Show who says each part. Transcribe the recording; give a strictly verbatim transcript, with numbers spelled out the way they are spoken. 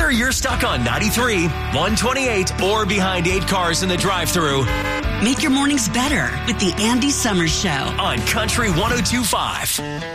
Speaker 1: Whether you're stuck on ninety-three, one twenty-eight, or behind eight cars in the drive-thru,
Speaker 2: make your mornings better with the Andy Summers Show
Speaker 1: on Country one oh two point five.